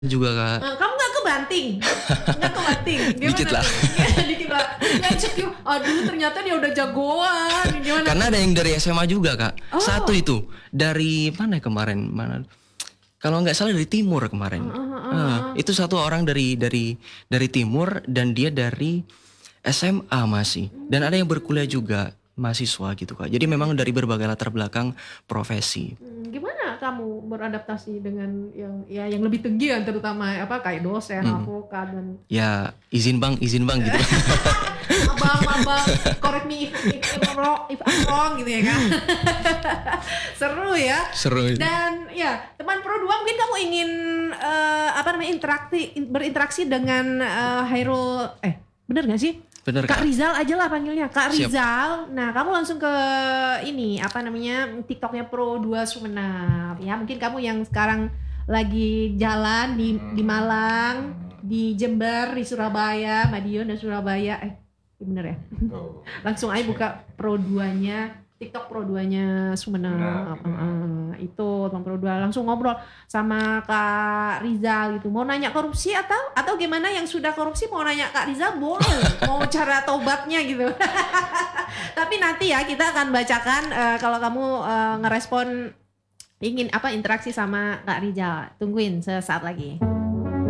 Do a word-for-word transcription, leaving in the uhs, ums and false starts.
Juga, Kak. Nah, kamu nggak kebanting? Nggak kebanting? Gimana Dikit lah. tuh? Ya, dikit lah. Ngecek yuk, aduh ternyata dia udah jagoan. Gimana? Karena ada yang dari S M A juga, Kak. Oh. Satu itu dari mana ya kemarin? Mana? Kalau nggak salah dari timur kemarin. Uh, uh, uh, uh. Ah, itu satu orang dari dari dari timur dan dia dari S M A masih. Dan ada yang berkuliah juga mahasiswa gitu, Kak. Jadi memang dari berbagai latar belakang profesi. Hmm, gimana kamu beradaptasi dengan yang ya yang lebih tinggi kan, terutama apa kayak dosen, Hmm. advokat dan Ya izin bang, izin bang gitu. abang-abang correct me if, if, if, I'm wrong, if I'm wrong gitu ya kan. Seru ya. Seru itu. Dan ya teman Pro dua mungkin kamu ingin eh, apa namanya interaksi in- berinteraksi dengan eh, Hairul eh bener gak sih? Bener, Kak Kak. Rizal aja lah panggilnya Kak Siap. Rizal. Nah kamu langsung ke ini apa namanya TikToknya Pro dua Sumenep ya, mungkin kamu yang sekarang lagi jalan di di Malang, di Jember, di Surabaya, Madiun dan Surabaya, eh iya bener ya. Langsung aja buka Pro dua-nya TikTok Pro dua-nya Sumenep. Uh, itu Bang Pro dua langsung ngobrol sama Kak Rizal gitu. Mau nanya korupsi atau atau gimana, yang sudah korupsi mau nanya Kak Rizal boleh. Mau cara tobatnya gitu. Tapi nanti ya kita akan bacakan uh, kalau kamu uh, ngerespon ingin apa interaksi sama Kak Rizal. Tungguin sesaat lagi.